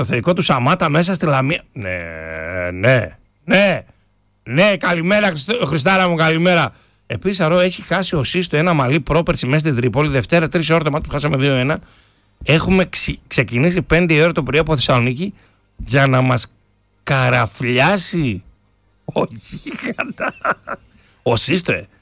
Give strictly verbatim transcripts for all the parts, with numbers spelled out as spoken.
Το θεϊκό του Σαμάτα μέσα στη Λαμία. Ναι, ναι, ναι. Ναι, καλημέρα Χριστάρα μου, καλημέρα. Επίσης, αρώ, έχει χάσει ο Σύστο ένα μαλλί πρόπερση μέσα στην Τρίπολη. Δευτέρα, τρεις ώρα το μάτι που χάσαμε δύο ένα. Έχουμε ξε... ξεκινήσει πέντε η ώρα το πρωί από Θεσσαλονίκη για να μας καραφλιάσει ο γίγαντα. Ο Σύστο, ε.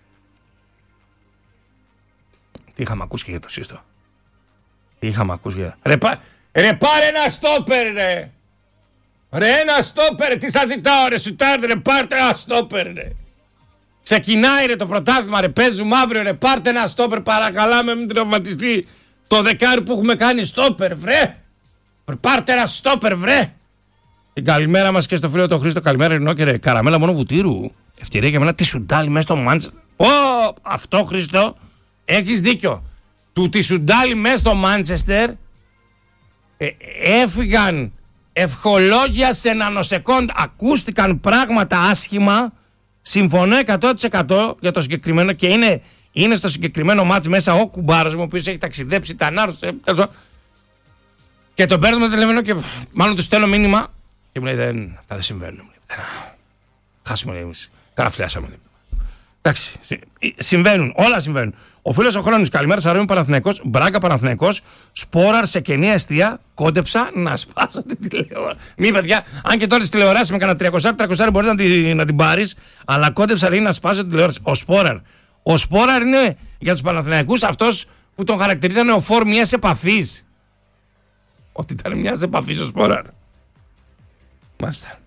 Τι είχαμε ακούσει και για το Σύστο. Τι είχαμε ακούσει για... Ρε, πα... ρε πάρε ένα στόπερ, ρε. Ρε ένα στόπερ, τι σας ζητάω ρε σουτάρτε, ρε πάρτε ένα στόπερ, ρε. Ξεκινάει ρε το πρωτάθλημα, ρε παίζουμε αύριο, ρε πάρτε ένα στόπερ, παρακαλάμε μην τραυματιστεί το δεκάρι που έχουμε κάνει στόπερ, βρε. Πάρτε ένα στόπερ, βρε. Την καλημέρα μας και στο φίλο τον Χρήστο, καλημέρα Ρινό και ρε, καραμέλα μόνο βουτύρου. Ευκαιρία για μένα τη σουντάλι μέσα στο Μάντσεστερ. Ω, αυτό Χρήστο, έχεις δίκιο. Του τη σουντάλι μέσα στο Μάντσεστερ ε, έφυγαν ευχολόγια σε νανοσεκόντ, ακούστηκαν πράγματα άσχημα. Συμφωνώ εκατό τοις εκατό για το συγκεκριμένο και είναι, είναι στο συγκεκριμένο μάτς μέσα ο κουμπάρος μου, ο οποίος έχει ταξιδέψει, τα ανάρρωσε και τον παίρνω με το τηλέφωνο και μάλλον του στέλνω μήνυμα και μου λέει δεν, αυτά δεν συμβαίνουν. Χάσουμε εμείς, καραφλιάσαμε. Εντάξει, συμβαίνουν, όλα συμβαίνουν. Ο φίλος ο Χρόνης, καλημέρα Σαρώνη Παναθηναϊκός, Μπράγκα Παναθηναϊκός, Σπόραρ σε κενή αιστεία, κόντεψα να σπάσω την τηλεόραση. Μη παιδιά, αν και τώρα τη τηλεοράση με κανένα τριακόσια τριακόσια μπορεί να την, να την πάρεις, αλλά κόντεψα λέει να σπάσω την τηλεόραση. Ο Σπόραρ. Ο Σπόραρ είναι για τους Παναθηναϊκούς αυτός που τον χαρακτηρίζανε ο φόρ μιας επαφής. Ότι ήταν μιας επαφής ο Σπόραρ. Μάλιστα.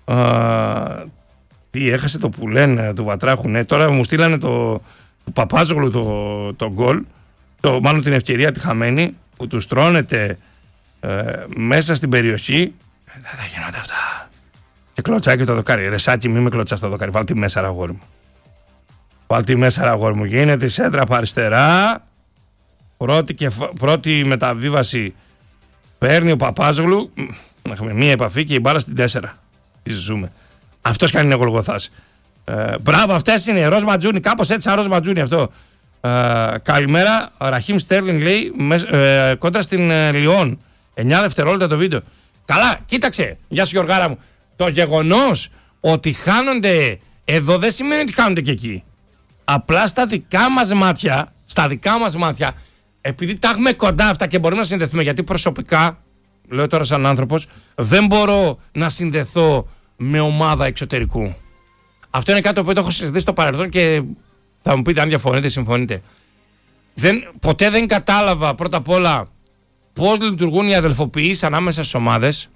Uh, τι έχασε το που λένε του Βατράχου, ναι. Τώρα μου στείλανε το, του Παπάζογλου το, το γκολ, το, μάλλον την ευκαιρία τη χαμένη που του στρώνεται ε, μέσα στην περιοχή. Δεν θα γίνονται αυτά. Και κλωτσάκι το δοκάρι. Ρε Σάκη, μη με κλωτσάς το δοκάρι. Βάλ τη μέσα, ρε αγόρι μου. Βάλ τη μέσα, ρε αγόρι μου. Γίνεται η σέντρα από αριστερά. Πρώτη, και, πρώτη μεταβίβαση παίρνει ο Παπάζογλου. Έχουμε μία επαφή και η μπάλα στην τέσσερα. Τι ζούμε. Αυτός κάνει είναι Γολγοθάς. Ε, μπράβο, αυτές είναι. Ροζ Ματζούνι, κάπως έτσι σαν Ροζ Ματζούνι αυτό. Ε, καλημέρα. Ραχίμ Στέρλινγκ λέει ε, κόντρα στην ε, Λιόν. εννιά δευτερόλεπτα το βίντεο. Καλά, κοίταξε. Γεια σου Γιωργάρα μου. Το γεγονός ότι χάνονται εδώ δεν σημαίνει ότι χάνονται και εκεί. Απλά στα δικά μας μάτια, στα δικά μας μάτια, επειδή τα έχουμε κοντά αυτά και μπορούμε να συνδεθούμε, γιατί προσωπικά, λέω τώρα σαν άνθρωπος, δεν μπορώ να συνδεθώ με ομάδα εξωτερικού. Αυτό είναι κάτι που το έχω συζητήσει στο παρελθόν και θα μου πείτε αν διαφωνείτε ή συμφωνείτε. Δεν, ποτέ δεν κατάλαβα πρώτα απ' όλα πώς λειτουργούν οι αδελφοποιήσεις ανάμεσα στις ομάδες.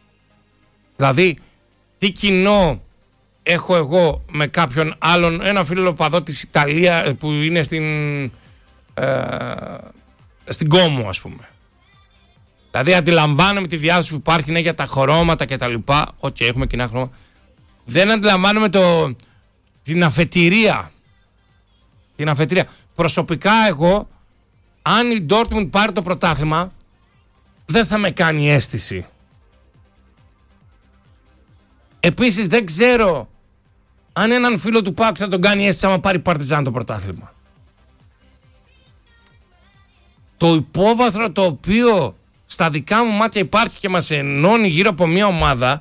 Δηλαδή, τι κοινό έχω εγώ με κάποιον άλλον, ένα φίλο παδό της Ιταλίας που είναι στην, ε, στην Κόμο, ας πούμε. Δηλαδή, αντιλαμβάνομαι τη διάθεση που υπάρχει ναι, για τα χρώματα και τα λοιπά. Οκ, okay, έχουμε κοινά χρώματα. Δεν αντιλαμβάνομαι το, την αφετηρία. Την αφετηρία. Προσωπικά εγώ, αν η Dortmund πάρει το πρωτάθλημα, δεν θα με κάνει αίσθηση. Επίσης δεν ξέρω αν έναν φίλο του ΠΑΟΚ θα τον κάνει αίσθηση άμα πάρει Παρτιζάν το πρωτάθλημα. Το υπόβαθρο το οποίο στα δικά μου μάτια υπάρχει και μας ενώνει γύρω από μια ομάδα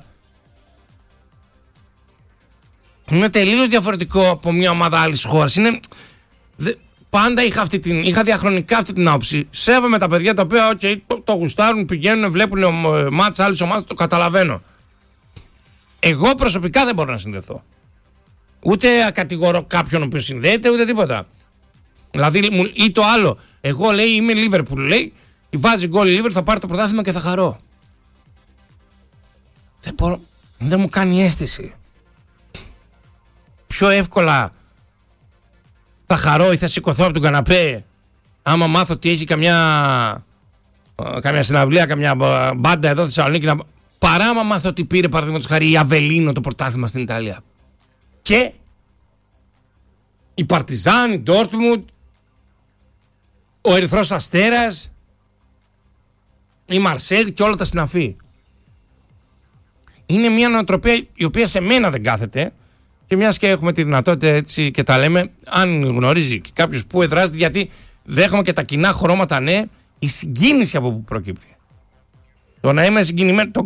είναι τελείως διαφορετικό από μια ομάδα άλλης χώρας. Είναι... Δε... Πάντα είχα, αυτή την... είχα διαχρονικά αυτή την άποψη. Σέβομαι τα παιδιά τα οποία okay, το, το γουστάρουν, πηγαίνουν, βλέπουν μάτς άλλης ομάδας, το καταλαβαίνω. Εγώ προσωπικά δεν μπορώ να συνδεθώ. Ούτε κατηγορώ κάποιον ο οποίος συνδέεται, ούτε τίποτα. Δηλαδή, ή το άλλο. Εγώ λέει είμαι Liverpool, λέει, βάζει γκολ η Liverpool, θα πάρει το πρωτάθλημα και θα χαρώ. Δεν μπορώ, δεν μου κάνει αίσθηση. Πιο εύκολα θα χαρώ ή θα σηκωθώ από τον καναπέ άμα μάθω ότι έχει καμιά, καμιά συναυλία, καμιά μπάντα εδώ στη Θεσσαλονίκη να... παρά άμα μάθω ότι πήρε παραδείγματος χάρη η Αβελίνο το πρωτάθλημα στην Ιταλία. Και η Παρτιζάν, η Ντόρτμουντ, ο Ερυθρός Αστέρας, η Μαρσέλ και όλα τα συναφή. Είναι μια νοοτροπία η οποία σε μένα δεν κάθεται και μιας και έχουμε τη δυνατότητα έτσι και τα λέμε, αν γνωρίζει και κάποιος που εδράζεται, γιατί δέχομαι και τα κοινά χρώματα, ναι, η συγκίνηση από που προκύπτει. Το να είμαι συγκινημένο. Το